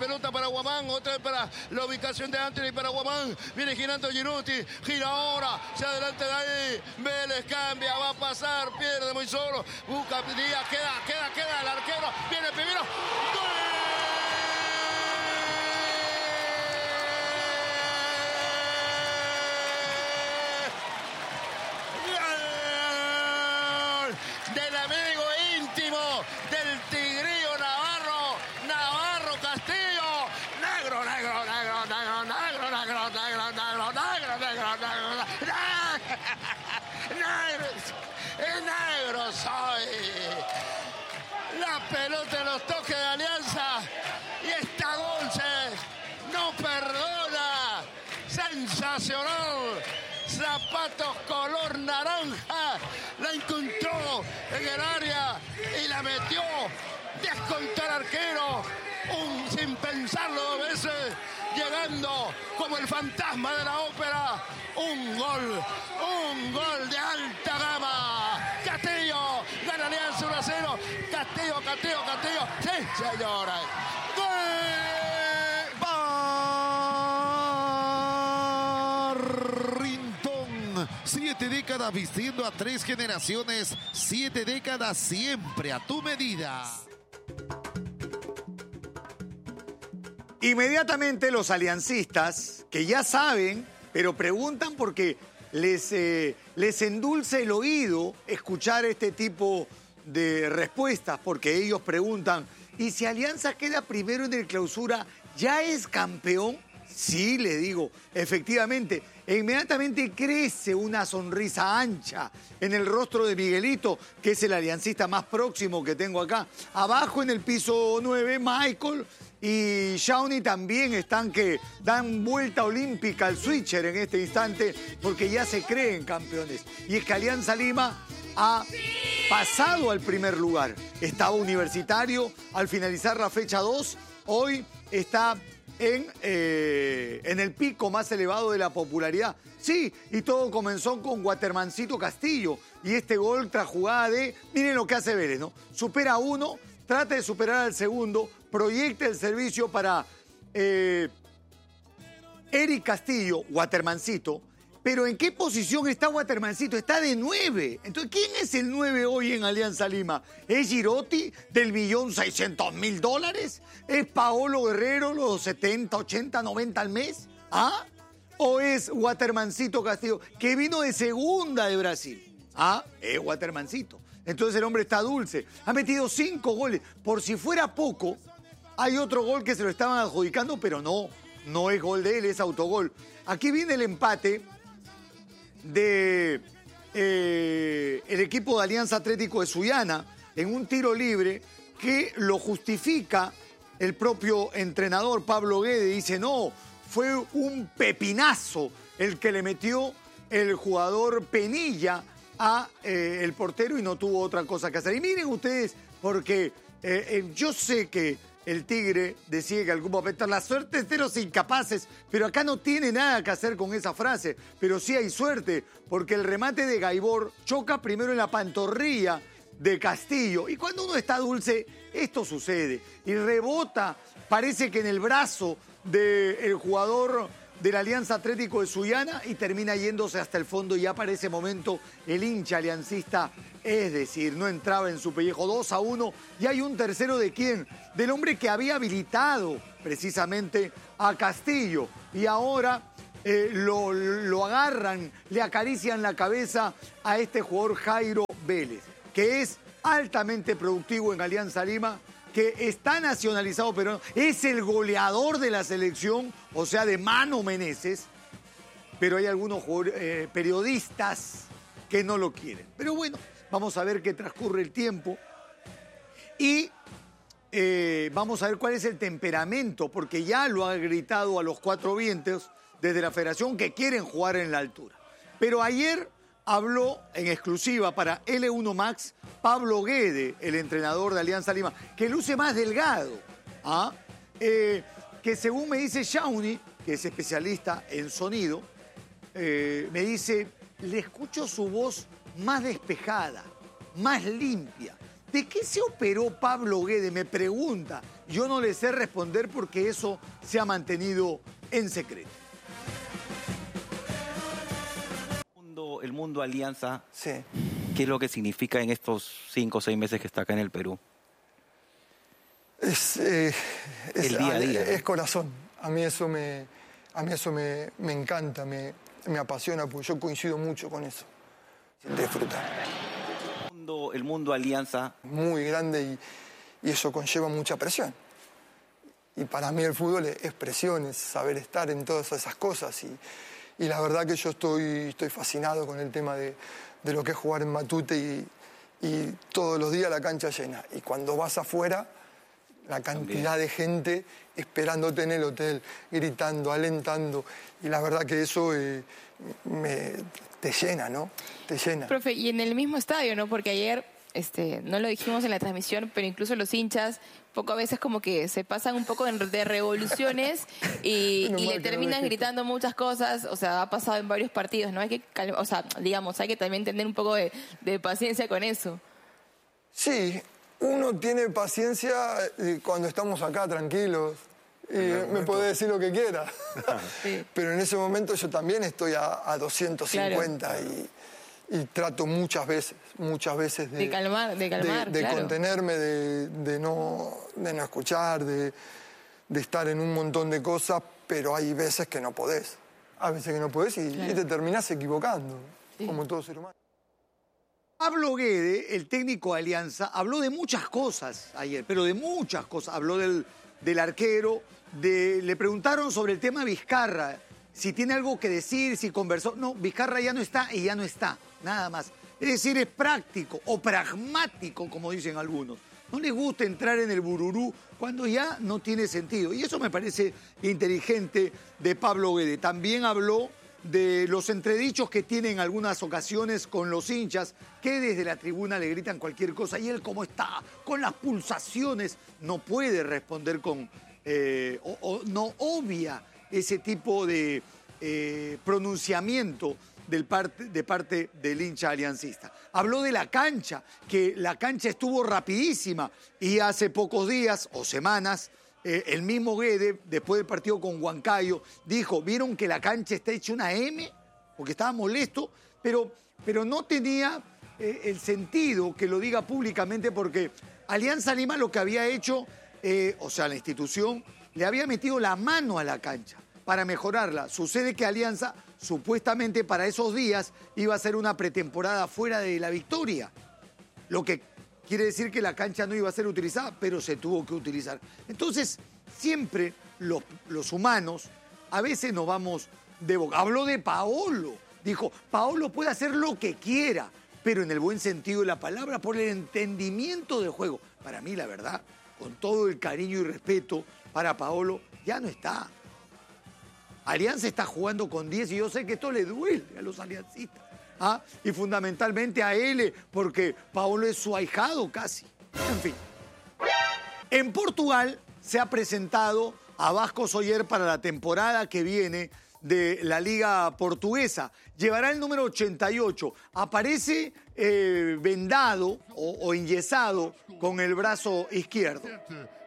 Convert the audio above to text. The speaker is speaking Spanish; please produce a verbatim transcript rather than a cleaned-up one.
pelota para Guamán, otra vez para la ubicación de Anthony para Guamán. Viene girando Girotti, gira ahora, se adelante de ahí. Vélez cambia, va a pasar, pierde muy solo. Busca Díaz, queda, queda, queda el arquero. Viene primero. ¡Gol! Del amigo íntimo del Tigrillo Navarro, Navarro Castillo. Negro, negro, negro, negro, negro, negro, negro, negro, negro, negro, negro, negro, negro, negro soy. La pelota en los toques de Alianza y está dulce, no perdona, sensacional. Zapatos color naranja, la encontró en el área y la metió. Descontó el arquero, un, sin pensarlo dos veces, llegando como el fantasma de la ópera. Un gol, un gol de alta gama. Castillo, gana Alianza uno a cero. Castillo, Castillo, Castillo. Sí, señora. ¡Gol! Siete décadas vistiendo a tres generaciones, siete décadas siempre a tu medida. Inmediatamente los aliancistas, que ya saben, pero preguntan porque les, eh, les endulce el oído escuchar este tipo de respuestas, porque ellos preguntan, ¿y si Alianza queda primero en el Clausura, ya es campeón? Sí, le digo, efectivamente, e inmediatamente crece una sonrisa ancha en el rostro de Miguelito, que es el aliancista más próximo que tengo acá. Abajo en el piso nueve, Michael y Shawnee también están que dan vuelta olímpica al switcher en este instante, porque ya se creen campeones. Y es que Alianza Lima ha pasado al primer lugar. Estaba Universitario al finalizar la fecha dos, hoy está En, eh, en el pico más elevado de la popularidad. Sí, y todo comenzó con Watermancito Castillo. Y este gol tras jugada de... Miren lo que hace Vélez, ¿no? Supera a uno, trata de superar al segundo, proyecta el servicio para eh, Eric Castillo, Watermancito. Pero ¿en qué posición está Watermancito? Está de nueve. Entonces, ¿quién es el nueve hoy en Alianza Lima? ¿Es Girotti del millón seiscientos mil dólares? ¿Es Paolo Guerrero los setenta, ochenta, noventa al mes? ¿Ah? ¿O es Watermancito Castillo, que vino de segunda de Brasil? Ah, es Watermancito. Entonces el hombre está dulce. Ha metido cinco goles. Por si fuera poco, hay otro gol que se lo estaban adjudicando, pero no. No es gol de él, es autogol. Aquí viene el empate de eh, el equipo de Alianza Atlético de Sullana en un tiro libre que lo justifica el propio entrenador Pablo Guede. Dice, no, fue un pepinazo el que le metió el jugador Penilla a eh, el portero y no tuvo otra cosa que hacer. Y miren ustedes, porque eh, eh, yo sé que el Tigre decía que algún momento la suerte es de los incapaces, pero acá no tiene nada que hacer con esa frase. Pero sí hay suerte, porque el remate de Gaibor choca primero en la pantorrilla de Castillo. Y cuando uno está dulce, esto sucede. Y rebota, parece que en el brazo del jugador de la Alianza Atlético de Sullana y termina yéndose hasta el fondo. Y ya para ese momento el hincha aliancista, es decir, no entraba en su pellejo. Dos a uno. Y hay un tercero de quién? Del hombre que había habilitado precisamente a Castillo. Y ahora eh, lo, lo agarran, le acarician la cabeza a este jugador Jairo Vélez, que es altamente productivo en Alianza Lima, que está nacionalizado, pero es el goleador de la selección, o sea, de Mano Meneses, pero hay algunos eh, periodistas que no lo quieren. Pero bueno, vamos a ver qué transcurre el tiempo y eh, vamos a ver cuál es el temperamento, porque ya lo ha gritado a los cuatro vientos desde la federación que quieren jugar en la altura. Pero ayer habló en exclusiva para L uno Max Pablo Guede, el entrenador de Alianza Lima, que luce más delgado, ¿ah? eh, que según me dice Shawnee, que es especialista en sonido, eh, me dice, le escucho su voz más despejada, más limpia. ¿De qué se operó Pablo Guede? Me pregunta. Yo no le sé responder porque eso se ha mantenido en secreto. El mundo, el mundo Alianza, Sí. ¿qué es lo que significa en estos cinco o seis meses que está acá en el Perú? Es, eh, es, El día a día, es ¿no? corazón. A mí eso me, a mí eso me, me encanta, me, me apasiona, porque yo coincido mucho con eso. De disfrutar. El mundo, el mundo Alianza, Muy grande y, y eso conlleva mucha presión. Y para mí el fútbol es, es presión, es saber estar en todas esas cosas. Y, y la verdad que yo estoy, estoy fascinado con el tema de, de lo que es jugar en Matute y, y todos los días la cancha llena. Y cuando vas afuera, la cantidad de gente esperándote en el hotel, gritando, alentando. Y la verdad que eso eh, me, te llena, ¿no? Te llena. Profe, y en el mismo estadio, ¿no? Porque ayer, este, no lo dijimos en la transmisión, pero incluso los hinchas, poco a veces como que se pasan un poco de revoluciones y, Menos y mal le que no terminan dijiste. gritando muchas cosas. O sea, ha pasado en varios partidos, ¿no? Hay que, cal- o sea, digamos, hay que también tener un poco de, de paciencia con eso. Sí, uno tiene paciencia eh, cuando estamos acá tranquilos. Y me puede decir lo que quiera. Sí. Pero en ese momento yo también estoy a, a doscientos cincuenta y, y trato muchas veces, muchas veces de, De calmar, de calmar, de claro. contenerme, de, de no, de no escuchar, de, de estar en un montón de cosas, pero hay veces que no podés. Hay veces que no podés y, Claro. y te terminás equivocando, Sí. como todo ser humano. Pablo Guede, el técnico de Alianza, habló de muchas cosas ayer, pero de muchas cosas. Habló del, del arquero, de, le preguntaron sobre el tema Vizcarra, si tiene algo que decir, si conversó. No, Vizcarra ya no está y ya no está, nada más. Es decir, es práctico o pragmático, como dicen algunos. No le gusta entrar en el bururú cuando ya no tiene sentido. Y eso me parece inteligente de Pablo Guede. También habló de los entredichos que tiene en algunas ocasiones con los hinchas, que desde la tribuna le gritan cualquier cosa y él, como está con las pulsaciones, no puede responder con, eh, o, o no obvia ese tipo de eh, pronunciamiento del parte, de parte del hincha aliancista. Habló de la cancha, que la cancha estuvo rapidísima y hace pocos días o semanas Eh, el mismo Guede, después del partido con Huancayo, dijo, ¿vieron que la cancha está hecha una M? Porque estaba molesto, pero, pero no tenía eh, el sentido que lo diga públicamente porque Alianza Lima lo que había hecho, eh, o sea, la institución, le había metido la mano a la cancha para mejorarla. Sucede que Alianza, supuestamente para esos días, iba a hacer una pretemporada fuera de la Victoria, lo que quiere decir que la cancha no iba a ser utilizada, pero se tuvo que utilizar. Entonces, siempre los, los humanos, a veces nos vamos de boca. Habló de Paolo. Dijo, Paolo puede hacer lo que quiera, pero en el buen sentido de la palabra, por el entendimiento del juego. Para mí, la verdad, con todo el cariño y respeto para Paolo, ya no está. Alianza está jugando con diez y yo sé que esto le duele a los aliancistas. ¿Ah? Y fundamentalmente a él, porque Paolo es su ahijado casi. En fin. En Portugal se ha presentado a Vasco Soller para la temporada que viene de la Liga Portuguesa. Llevará el número ochenta y ocho. Aparece eh, vendado o, o enyesado con el brazo izquierdo.